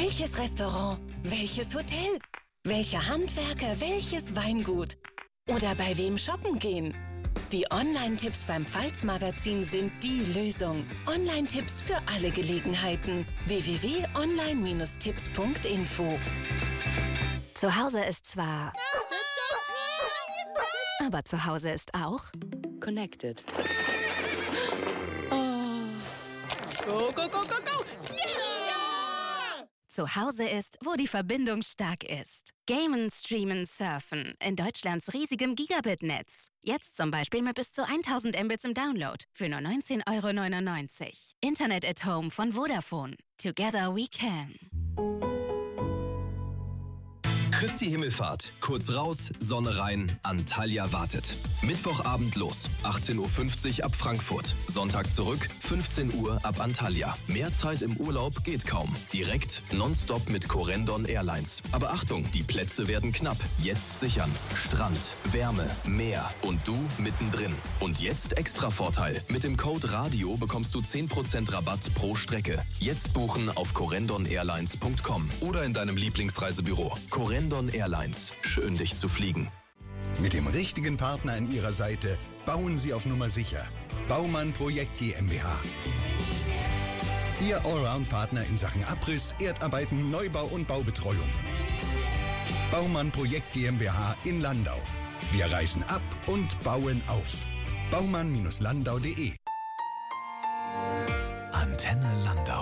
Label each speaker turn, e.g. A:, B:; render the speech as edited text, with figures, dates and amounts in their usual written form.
A: Welches Restaurant? Welches Hotel? Welcher Handwerker? Welches Weingut? Oder bei wem shoppen gehen? Die Online-Tipps beim Pfalz-Magazin sind die Lösung. Online-Tipps für alle Gelegenheiten. www.online-tipps.info.
B: Zu Hause ist zwar... Aber zu Hause ist auch...
C: Connected.
D: Go, go, go, go, go!
B: Zu Hause ist, wo die Verbindung stark ist. Gamen, streamen, surfen. In Deutschlands riesigem Gigabit-Netz. Jetzt zum Beispiel mit bis zu 1000 Mbits im Download. Für nur 19,99 €. Internet at Home von Vodafone. Together we can.
E: Christi Himmelfahrt. Kurz raus, Sonne rein, Antalya wartet. Mittwochabend los, 18:50 Uhr ab Frankfurt. Sonntag zurück, 15 Uhr ab Antalya. Mehr Zeit im Urlaub geht kaum. Direkt, nonstop mit Corendon Airlines. Aber Achtung, die Plätze werden knapp. Jetzt sichern. Strand, Wärme, Meer und du mittendrin. Und jetzt extra Vorteil. Mit dem Code RADIO bekommst du 10% Rabatt pro Strecke. Jetzt buchen auf corendon-airlines.com oder in deinem Lieblingsreisebüro. Corendon Airlines. Schön, dich zu fliegen.
F: Mit dem richtigen Partner an Ihrer Seite bauen Sie auf Nummer sicher. Baumann Projekt GmbH. Ihr Allround-Partner in Sachen Abriss, Erdarbeiten, Neubau und Baubetreuung. Baumann Projekt GmbH in Landau. Wir reißen ab und bauen auf. Baumann-landau.de.
E: Antenne Landau.